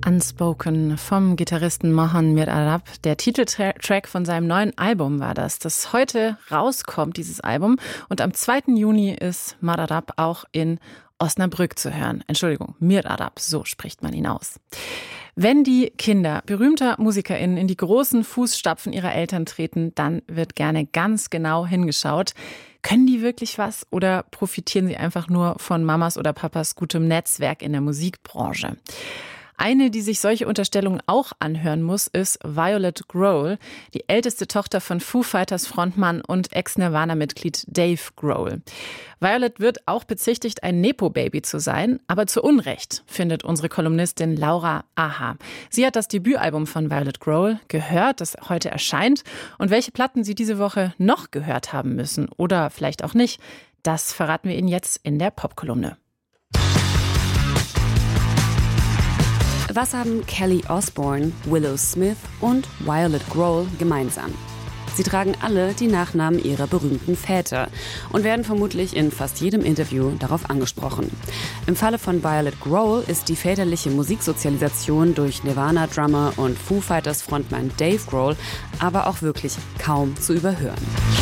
Unspoken vom Gitarristen Mohan Mir-Arab. Der Titeltrack von seinem neuen Album war das heute rauskommt, dieses Album. Und am 2. Juni ist Mir-Arab auch in Osnabrück zu hören. Entschuldigung, Mir-Arab, so spricht man ihn aus. Wenn die Kinder berühmter MusikerInnen in die großen Fußstapfen ihrer Eltern treten, dann wird gerne ganz genau hingeschaut. Können die wirklich was oder profitieren sie einfach nur von Mamas oder Papas gutem Netzwerk in der Musikbranche? Eine, die sich solche Unterstellungen auch anhören muss, ist Violet Grohl, die älteste Tochter von Foo Fighters Frontmann und Ex-Nirvana-Mitglied Dave Grohl. Violet wird auch bezichtigt, ein Nepo-Baby zu sein, aber zu Unrecht, findet unsere Kolumnistin Laura Aha. Sie hat das Debütalbum von Violet Grohl gehört, das heute erscheint. Und welche Platten sie diese Woche noch gehört haben müssen oder vielleicht auch nicht, das verraten wir Ihnen jetzt in der Popkolumne. Was haben Kelly Osbourne, Willow Smith und Violet Grohl gemeinsam? Sie tragen alle die Nachnamen ihrer berühmten Väter und werden vermutlich in fast jedem Interview darauf angesprochen. Im Falle von Violet Grohl ist die väterliche Musiksozialisation durch Nirvana-Drummer und Foo Fighters Frontmann Dave Grohl aber auch wirklich kaum zu überhören.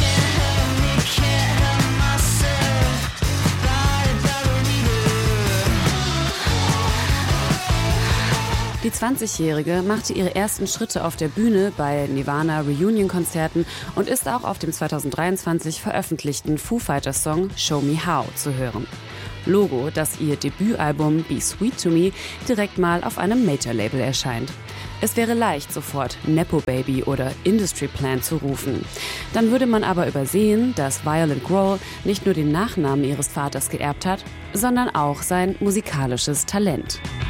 Die 20-Jährige machte ihre ersten Schritte auf der Bühne bei Nirvana-Reunion-Konzerten und ist auch auf dem 2023 veröffentlichten Foo Fighters-Song Show Me How zu hören. Logo, dass ihr Debütalbum Be Sweet to Me direkt mal auf einem Major-Label erscheint. Es wäre leicht, sofort Nepo-Baby oder Industry-Plan zu rufen. Dann würde man aber übersehen, dass Violet Grohl nicht nur den Nachnamen ihres Vaters geerbt hat, sondern auch sein musikalisches Talent.